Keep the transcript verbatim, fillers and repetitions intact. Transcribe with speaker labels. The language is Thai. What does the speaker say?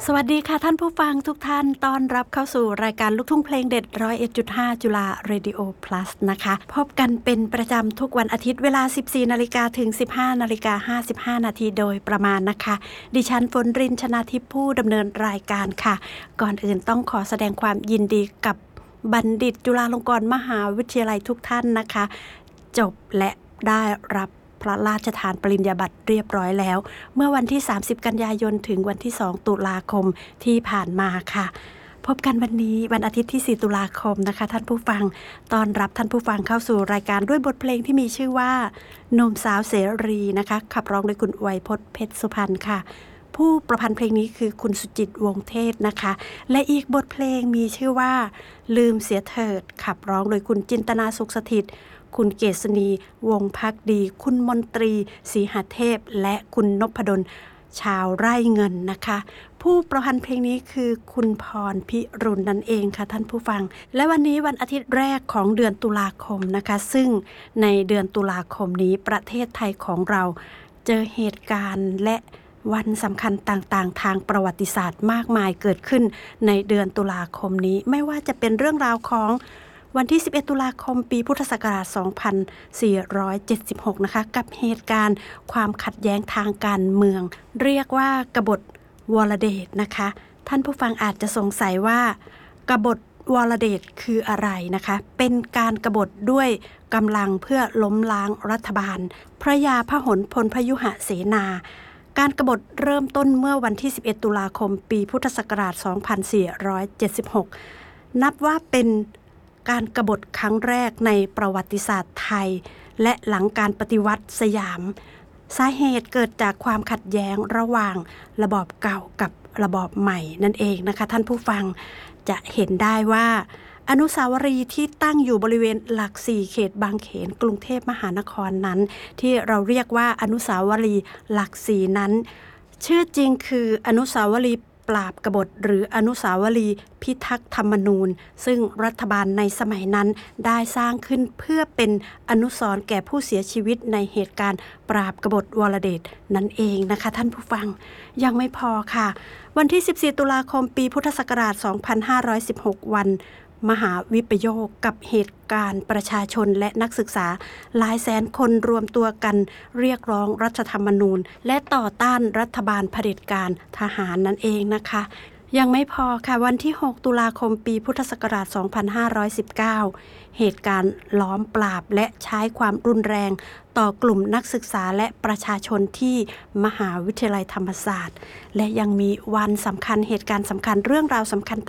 Speaker 1: สวัสดีค่ะท่านผู้ฟังทุกท่านต้อนรับเข้าสู่รายการลูกทุ่งเพลงเด็ด หนึ่งร้อยเอ็ดจุดห้า จุฬา Radio Plus นะคะพบกันเป็นประจำทุกวันอาทิตย์เวลา สิบสี่นาฬิกา ถึง สิบห้านาฬิกาห้าสิบห้า นาทีโดยประมาณนะคะดิฉันฝนริน ชนาทิพย์ผู้ดำเนินรายการค่ะก่อนอื่นต้องขอแสดงความยินดีกับบัณฑิตจุฬาลงกรณ์มหาวิทยาลัยทุกท่านนะคะจบและได้รับพระราชทานปริญญาบัตรเรียบร้อยแล้วเมื่อวันที่สามสิบกันยายนถึงวันที่สองตุลาคมที่ผ่านมาค่ะพบกันวันนี้วันอาทิตย์ที่สี่ตุลาคมนะคะท่านผู้ฟังต้อนรับท่านผู้ฟังเข้าสู่รายการด้วยบทเพลงที่มีชื่อว่าหนุ่มสาวเสรีนะคะขับร้องโดยคุณอวยพจน์เพชรสุพรรณค่ะผู้ประพันธ์เพลงนี้คือคุณสุจิตวงศ์เทศนะคะและอีกบทเพลงมีชื่อว่าลืมเสียเถิดขับร้องโดยคุณจินตนาสุขสถิตคุณเกษณีวงศ์ภักดีคุณมนตรีศรีหเทพและคุณนพดลชาวไร่เงินนะคะผู้ประพันธ์เพลงนี้คือคุณพรพิรุณนั่นเองค่ะท่านผู้ฟังและวันนี้วันอาทิตย์แรกของเดือนตุลาคมนะคะซึ่งในเดือนตุลาคมนี้ประเทศไทยของเราเจอเหตุการณ์และวันสำคัญต่างๆทางประวัติศาสตร์มากมายเกิดขึ้นในเดือนตุลาคมนี้ไม่ว่าจะเป็นเรื่องราวของวันที่สิบเอ็ดตุลาคมปีพุทธศักราชสองพันสี่ร้อยเจ็ดสิบหกนะคะกับเหตุการณ์ความขัดแย้งทางการเมืองเรียกว่ากบฏวรเดชนะคะท่านผู้ฟังอาจจะสงสัยว่ากบฏวรเดชคืออะไรนะคะเป็นการกบฏด้วยกำลังเพื่อล้มล้างรัฐบาลพระยาพหลพลพยุหเสนาการกบฏเริ่มต้นเมื่อวันที่สิบเอ็ดตุลาคมปีพุทธศักราชสองพันสี่ร้อยเจ็ดสิบหกนับว่าเป็นการกบฏครั้งแรกในประวัติศาสตร์ไทยและหลังการปฏิวัติสยามสาเหตุเกิดจากความขัดแย้งระหว่างระบอบเก่ากับระบอบใหม่นั่นเองนะคะท่านผู้ฟังจะเห็นได้ว่าอนุสาวรีย์ที่ตั้งอยู่บริเวณหลักสี่เขตบางเขนกรุงเทพมหานครนั้นที่เราเรียกว่าอนุสาวรีย์หลักสี่นั้นชื่อจริงคืออนุสาวรีย์ปราบกบฏหรืออนุสาวรีย์พิทักษ์ธรรมนูญซึ่งรัฐบาลในสมัยนั้นได้สร้างขึ้นเพื่อเป็นอนุสรณ์แก่ผู้เสียชีวิตในเหตุการณ์ปราบกบฏวรเดชนั่นเองนะคะท่านผู้ฟังยังไม่พอค่ะวันที่สิบสี่ตุลาคมปีพุทธศักราชสองพันห้าร้อยสิบหกวันมหาวิปโยคกับเหตุการณ์ประชาชนและนักศึกษาหลายแสนคนรวมตัวกันเรียกร้องรัฐธรรมนูญและต่อต้านรัฐบาลเผด็จการทหารนั่นเองนะคะยังไม่พอค่ะวันที่หกตุลาคมปีพุทธศักราชสองพันห้าร้อยสิบเก้าเหตุการณ์ล้อมปราบและใช้ความรุนแรงต่อกลุ่มนักศึกษาและประชาชนที่มหาวิทยาลัยธรรมศาสตร์และยังมีวันสำคัญเหตุการณ์สำคัญเรื่องราวสำคัญ